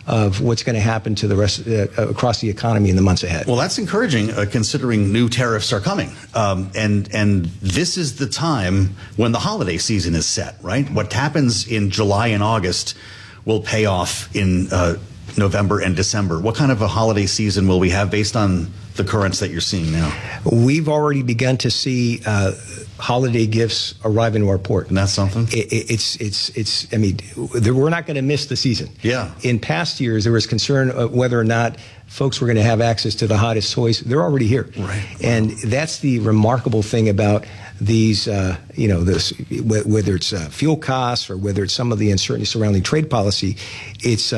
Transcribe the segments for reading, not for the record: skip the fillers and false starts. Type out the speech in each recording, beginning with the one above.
of what's going to happen to the rest across the economy in the months ahead. Well, that's encouraging, considering new tariffs are coming. And this is the time when the holiday season is set, right? What happens in July and August will pay off in November and December. What kind of a holiday season will we have based on the currents that you're seeing now? We've already begun to see holiday gifts arrive into our port. And that's something? I mean, we're not going to miss the season. Yeah. In past years, there was concern of whether or not folks were going to have access to the hottest toys. They're already here. Right. And that's the remarkable thing about these, whether it's fuel costs or whether it's some of the uncertainty surrounding trade policy, it's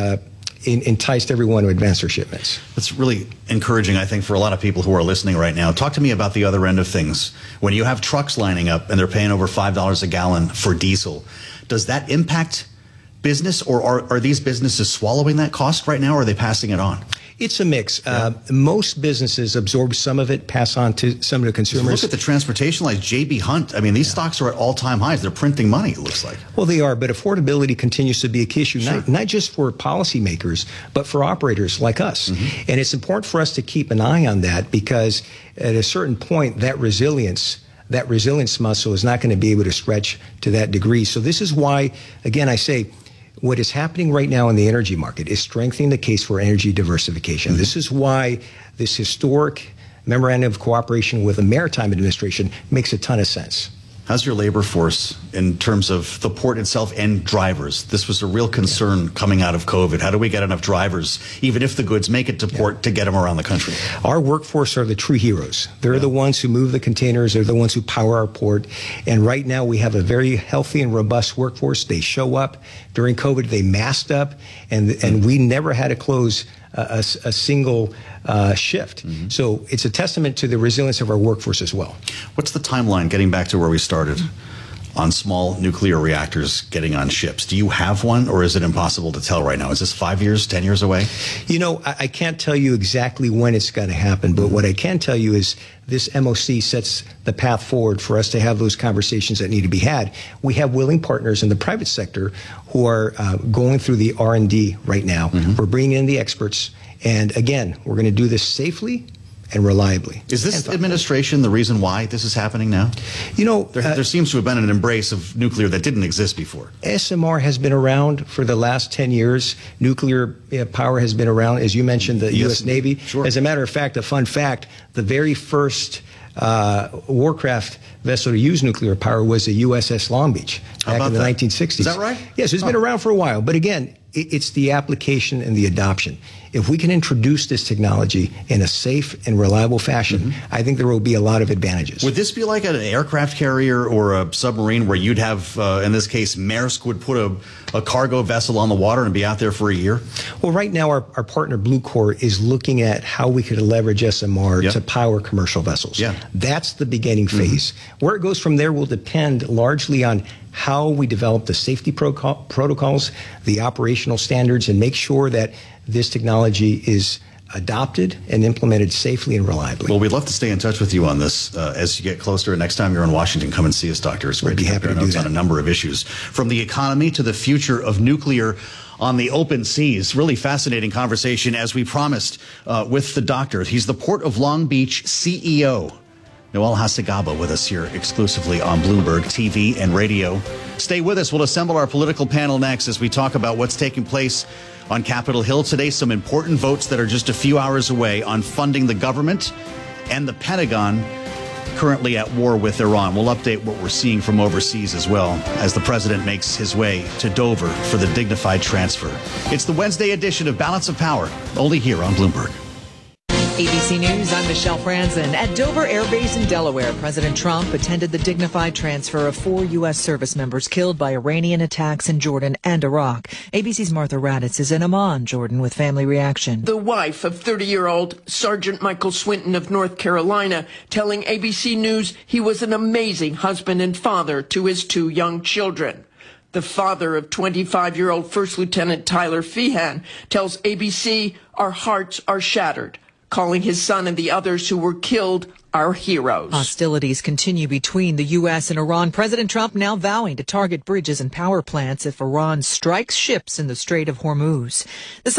enticed everyone to advance their shipments. That's really encouraging, I think, for a lot of people who are listening right now. Talk to me about the other end of things. When you have trucks lining up and they're paying over $5 a gallon for diesel, does that impact business, or are these businesses swallowing that cost right now, or are they passing it on? It's a mix. Yeah. Most businesses absorb some of it, pass on to some of the consumers. Look at the transportation lines, J.B. Hunt. I mean, these stocks are at all-time highs. They're printing money, it looks like. Well, they are, but affordability continues to be a key issue, Sure. not just for policymakers, but for operators like us. Mm-hmm. And it's important for us to keep an eye on that, because at a certain point, that resilience muscle is not going to be able to stretch to that degree. So this is why, again, I say, what is happening right now in the energy market is strengthening the case for energy diversification. Mm-hmm. This is why this historic memorandum of cooperation with the Maritime Administration makes a ton of sense. How's your labor force in terms of the port itself and drivers? This was a real concern coming out of COVID. How do we get enough drivers, even if the goods make it to port, to get them around the country? Our workforce are the true heroes. They're the ones who move the containers. They're the ones who power our port. And right now we have a very healthy and robust workforce. They show up. During COVID, they masked up, and we never had to close a single shift. Mm-hmm. So it's a testament to the resilience of our workforce as well. What's the timeline, getting back to where we started, on small nuclear reactors getting on ships? Do you have one, or is it impossible to tell right now? Is this 5 years, 10 years away? You know, I can't tell you exactly when it's going to happen, but what I can tell you is this MOC sets the path forward for us to have those conversations that need to be had. We have willing partners in the private sector who are going through the R&D right now. Mm-hmm. We're bringing in the experts, and again, we're going to do this safely and reliably. Is this administration the reason why this is happening now? You know, there seems to have been an embrace of nuclear that didn't exist before. SMR has been around for the last 10 years. Nuclear power has been around, as you mentioned, the U.S. Navy. Sure. As a matter of fact, a fun fact, the very first warcraft vessel to use nuclear power was the USS Long Beach back in the 1960s. Is that right? Yes, it's been around for a while. But again, it's the application and the adoption. If we can introduce this technology in a safe and reliable fashion, mm-hmm. I think there will be a lot of advantages. Would this be like an aircraft carrier or a submarine where you'd have, in this case, Maersk would put a cargo vessel on the water and be out there for a year? Well, right now our partner Bluecor is looking at how we could leverage SMR to power commercial vessels. Yeah. That's the beginning phase. Mm-hmm. Where it goes from there will depend largely on how we develop the safety protocols, the operational standards, and make sure that this technology is adopted and implemented safely and reliably. Well, we'd love to stay in touch with you on this as you get closer. Next time you're in Washington, come and see us, Doctor. It's great to have your notes on a number of issues, from the economy to the future of nuclear on the open seas. Really fascinating conversation, as we promised, with the doctor. He's the Port of Long Beach CEO. Noel Hasegaba with us here exclusively on Bloomberg TV and radio. Stay with us. We'll assemble our political panel next as we talk about what's taking place on Capitol Hill today. Some important votes that are just a few hours away on funding the government and the Pentagon, currently at war with Iran. We'll update what we're seeing from overseas as well as the president makes his way to Dover for the dignified transfer. It's the Wednesday edition of Balance of Power, only here on Bloomberg. ABC News, I'm Michelle Franzen. At Dover Air Base in Delaware, President Trump attended the dignified transfer of 4 U.S. service members killed by Iranian attacks in Jordan and Iraq. ABC's Martha Raddatz is in Amman, Jordan, with Family Reaction. The wife of 30-year-old Sergeant Michael Swinton of North Carolina telling ABC News he was an amazing husband and father to his 2 young children. The father of 25-year-old First Lieutenant Tyler Feehan tells ABC, "Our hearts are shattered," calling his son and the others who were killed our heroes. Hostilities continue between the U.S. and Iran. President Trump now vowing to target bridges and power plants if Iran strikes ships in the Strait of Hormuz. The